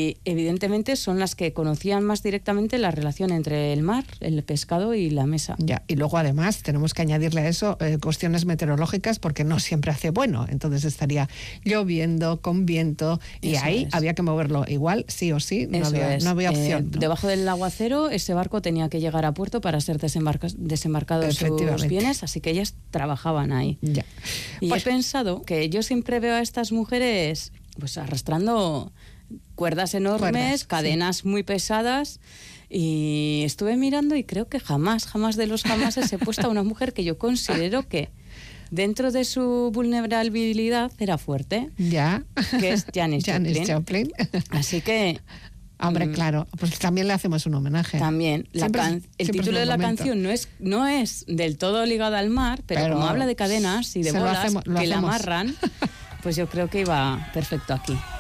Y evidentemente son las que conocían más directamente la relación entre el mar, el pescado y la mesa. Ya, y luego además tenemos que añadirle a eso cuestiones meteorológicas, porque no siempre hace bueno, entonces estaría lloviendo, con viento, y Eso ahí es. había que moverlo igual, sí o sí, no había opción, ¿no? Debajo del aguacero, ese barco tenía que llegar a puerto para ser desembarcados sus bienes, así que ellas trabajaban ahí. Ya. Y he pensado que yo siempre veo a estas mujeres pues arrastrando cuerdas enormes, cadenas muy pesadas, y estuve mirando y creo que jamás de los jamases he puesto a una mujer que yo considero que dentro de su vulnerabilidad era fuerte, ya, que es Janis Joplin. Así que hombre, claro, pues también le hacemos un homenaje. También. El título de la canción no es del todo ligado al mar, pero como habla de cadenas y de bolas que la amarran, pues yo creo que iba perfecto aquí.